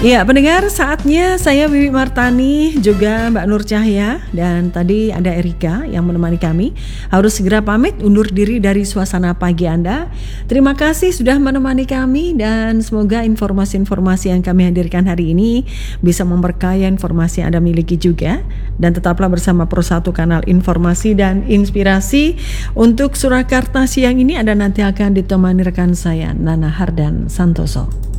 Ya, pendengar, saatnya saya Wiwi Martani, juga Mbak Nur Cahya, dan tadi ada Erika yang menemani kami. Harus segera pamit undur diri dari suasana pagi Anda. Terima kasih sudah menemani kami dan semoga informasi-informasi yang kami hadirkan hari ini bisa memperkaya informasi yang Anda miliki juga. Dan tetaplah bersama Pro 1 Kanal Informasi dan Inspirasi. Untuk Surakarta siang ini Anda nanti akan ditemani rekan saya Nana Hardan Santoso.